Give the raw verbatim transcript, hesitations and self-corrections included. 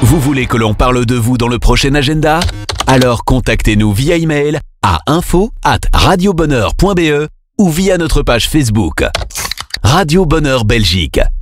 Vous voulez que l'on parle de vous dans le prochain agenda? Alors contactez-nous via email à info arobase radio bonheur point b e ou via notre page Facebook. Radio Bonheur Belgique.